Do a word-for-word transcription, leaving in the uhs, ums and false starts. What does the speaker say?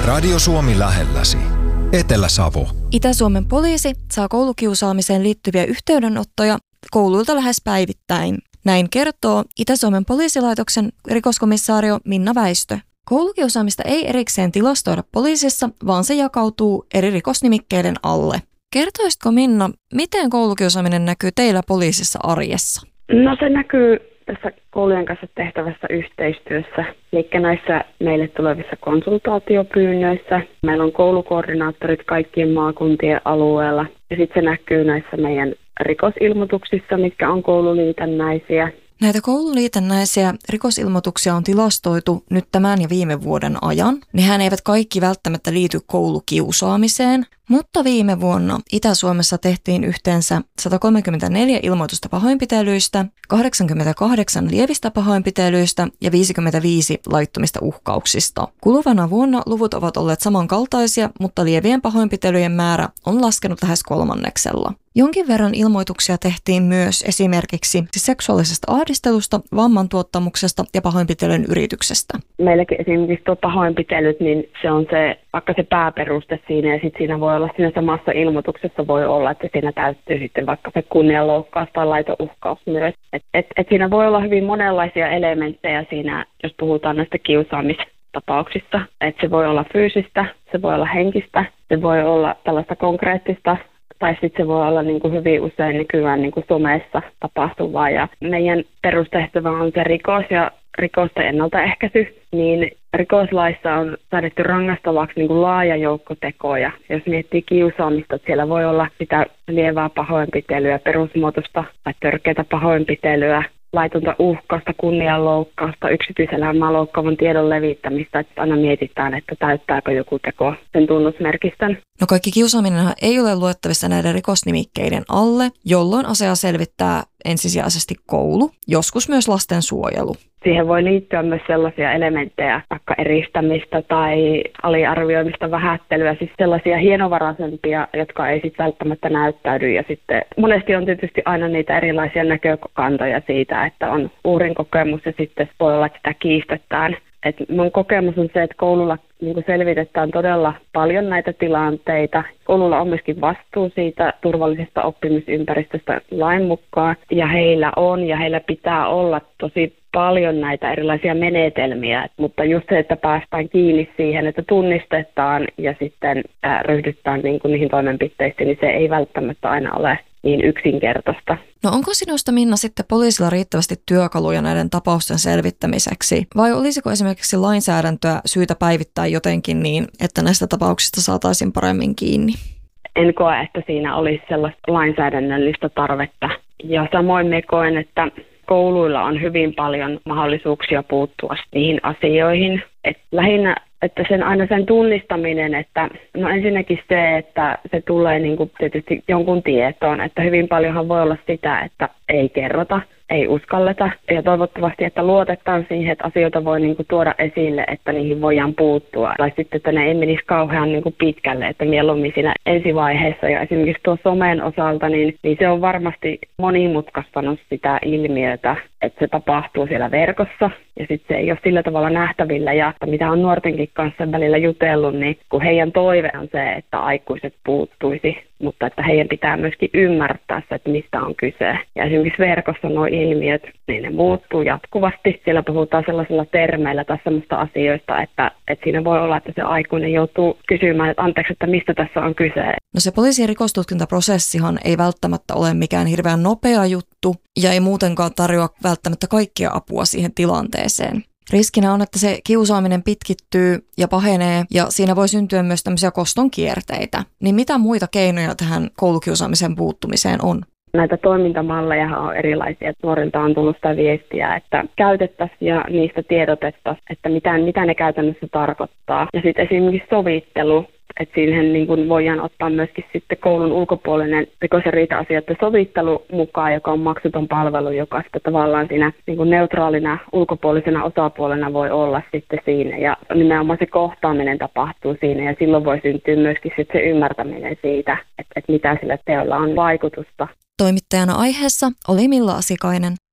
Radio Suomi lähelläsi. Etelä-Savo. Itä-Suomen poliisi saa koulukiusaamiseen liittyviä yhteydenottoja kouluilta lähes päivittäin. Näin kertoo Itä-Suomen poliisilaitoksen rikoskomissaario Minna Väistö. Koulukiusaamista ei erikseen tilastoida poliisissa, vaan se jakautuu eri rikosnimikkeiden alle. Kertoisitko Minna, miten koulukiusaaminen näkyy teillä poliisissa arjessa? No se näkyy tässä koulujen kanssa tehtävässä yhteistyössä, eli näissä meille tulevissa konsultaatiopyynnöissä. Meillä on koulukoordinaattorit kaikkien maakuntien alueella ja sitten se näkyy näissä meidän rikosilmoituksissa, mitkä on koululiitännäisiä. Näitä koululiitännäisiä rikosilmoituksia on tilastoitu nyt tämän ja viime vuoden ajan. Nehän eivät kaikki välttämättä liity koulukiusaamiseen, mutta viime vuonna Itä-Suomessa tehtiin yhteensä sata kolmekymmentäneljä ilmoitusta pahoinpitelyistä, kahdeksankymmentäkahdeksan lievistä pahoinpitelyistä ja viisikymmentäviisi laittomista uhkauksista. Kuluvana vuonna luvut ovat olleet samankaltaisia, mutta lievien pahoinpitelyjen määrä on laskenut lähes kolmanneksella. Jonkin verran ilmoituksia tehtiin myös esimerkiksi seksuaalisesta ahdistelusta, vammantuottamuksesta ja pahoinpitelyn yrityksestä. Meilläkin esimerkiksi tuo pahoinpitelyt, niin se on se, vaikka se pääperuste siinä, ja sitten siinä voi olla, siinä samassa ilmoituksessa voi olla, että siinä täyttyy sitten vaikka se kunnianloukkaus tai laitouhkaus myös. Et, et, et siinä voi olla hyvin monenlaisia elementtejä siinä, jos puhutaan näistä kiusaamistapauksista. Et se voi olla fyysistä, se voi olla henkistä, se voi olla tällaista konkreettista, tai sitten se voi olla niin kuin hyvin usein nykyään niin kuin somessa tapahtuvaa. Ja meidän perustehtävä on se rikos ja rikosten ennaltaehkäisy, niin rikoslaissa on säädetty rangaistavaksi niin kuin laaja joukko tekoja. Jos miettii kiusaamista, että siellä voi olla sitä lievää pahoinpitelyä, perusmuotoista tai törkeää pahoinpitelyä, laitonta uhkausta, kunnianloukkausta, yksityiselämää loukkaavan tiedon levittämistä, että aina mietitään, että täyttääkö joku teko sen tunnusmerkistön. No kaikki kiusaaminen ei ole luettavissa näiden rikosnimikkeiden alle, jolloin asiaa selvittää ensisijaisesti koulu, joskus myös lastensuojelu. Siihen voi liittyä myös sellaisia elementtejä, vaikka eristämistä tai aliarvioimista, vähättelyä, siis sellaisia hienovaraisempia, jotka ei sitten välttämättä näyttäydy. Ja sitten monesti on tietysti aina niitä erilaisia näkökantoja siitä, että on uhrin kokemus ja sitten voi olla, että sitä kiistetään. Et mun kokemus on se, että koululla niin selvitetään todella paljon näitä tilanteita. Koululla on myöskin vastuu siitä turvallisesta oppimisympäristöstä lain mukaan. Ja heillä on ja heillä pitää olla tosi paljon näitä erilaisia menetelmiä. Mutta just se, että päästään kiinni siihen, että tunnistetaan ja sitten äh, ryhdytään niin kuin niihin toimenpiteisiin, niin se ei välttämättä aina ole niin yksinkertaista. No onko sinusta, Minna, sitten poliisilla riittävästi työkaluja näiden tapausten selvittämiseksi? Vai olisiko esimerkiksi lainsäädäntöä syytä päivittää jotenkin niin, että näistä tapauksista saataisiin paremmin kiinni? En koe, että siinä olisi sellaista lainsäädännöllistä tarvetta. Ja samoin me koen, että kouluilla on hyvin paljon mahdollisuuksia puuttua niihin asioihin. Et lähinnä että sen aina sen tunnistaminen, että no ensinnäkin se, että se tulee niin kuin tietysti jonkun tietoon, että hyvin paljonhan voi olla sitä, että ei kerrota, ei uskalleta ja toivottavasti, että luotetaan siihen, että asioita voi niin kuin tuoda esille, että niihin voidaan puuttua. Tai sitten, että ne ei menisi kauhean niin kuin pitkälle, että mieluummin siinä ensivaiheessa ja esimerkiksi tuo somen osalta, niin, niin se on varmasti monimutkaistanut sitä ilmiötä, että se tapahtuu siellä verkossa ja sitten se ei ole sillä tavalla nähtävillä ja mitä on nuortenkin kanssa välillä jutellut, niin kun heidän toive on se, että aikuiset puuttuisi, mutta että heidän pitää myöskin ymmärtää se, että mistä on kyse. Ja esimerkiksi verkossa nuo ilmiöt, niin ne muuttuu jatkuvasti. Siellä puhutaan sellaisilla termeillä tai sellaista asioista, että, että siinä voi olla, että se aikuinen joutuu kysymään, että anteeksi, että mistä tässä on kyse. No se poliisin rikostutkintaprosessihan ei välttämättä ole mikään hirveän nopea juttu ja ei muutenkaan tarjoa välttämättä kaikkia apua siihen tilanteeseen. Riskinä on, että se kiusaaminen pitkittyy ja pahenee ja siinä voi syntyä myös tämmöisiä koston kierteitä. Niin mitä muita keinoja tähän koulukiusaamisen puuttumiseen on? Näitä toimintamalleja on erilaisia. Nuorilta on tullut sitä viestiä, että käytettäisiin ja niistä tiedotettaisiin, että mitä, mitä ne käytännössä tarkoittaa. Ja sitten esimerkiksi sovittelu. Että siihen niin kuin voidaan ottaa myöskin sitten koulun ulkopuolinen rikos- ja riita-asioiden sovittelu mukaan, joka on maksuton palvelu, joka sitten tavallaan siinä niin kuin neutraalina ulkopuolisena osapuolena voi olla sitten siinä. Ja nimenomaan se kohtaaminen tapahtuu siinä ja silloin voi syntyä myöskin sitten se ymmärtäminen siitä, että, että mitä sillä teolla on vaikutusta. Toimittajana aiheessa oli Milla Asikainen.